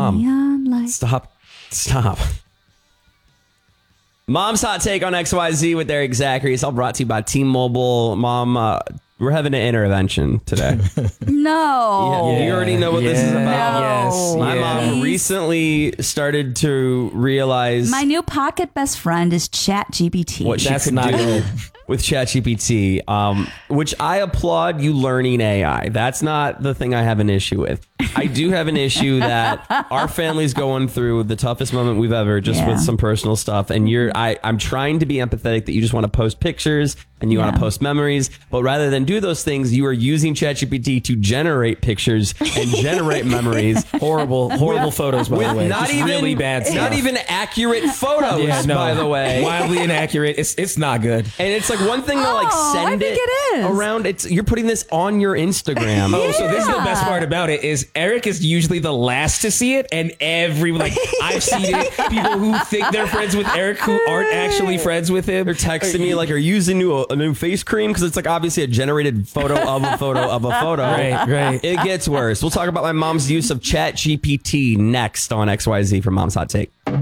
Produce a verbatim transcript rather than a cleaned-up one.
Mom, light. stop. Stop. Mom's Hot Take on X Y Z with Eric Zachary. It's all brought to you by T-Mobile. Mom, uh, we're having an intervention today. No. Yeah, you already know what yeah, this is about. Yes. My yeah. mom Please. recently started to realize My new pocket best friend is ChatGPT. what she That's could not do good. with ChatGPT, um, which I applaud you learning A I. That's not the thing I have an issue with. I do have an issue that our family's going through the toughest moment we've ever, just Yeah. with some personal stuff. And you're, I, I'm trying to be empathetic that you just want to post pictures and you want Yeah. to post memories, but rather than do those things, you are using ChatGPT to generate pictures and generate memories. Horrible, horrible photos, by With the way. not Just even really bad stuff. not even accurate photos, Yeah, no. by the way. Wildly inaccurate. It's it's not good. And it's like one thing to like Oh, I send think it, it is. around. It's you're putting this on your Instagram. Oh, so this is the Yeah. best part about it is Eric is usually the last to see it, and every like I've seen it. People who think they're friends with Eric who aren't actually friends with him. They're texting me like, "Are you using new, a new face cream?" Because it's like obviously a generated photo of a photo of a photo. Right, right. It gets worse. We'll talk about my mom's use of Chat G P T next on X Y Z for Mom's Hot Take.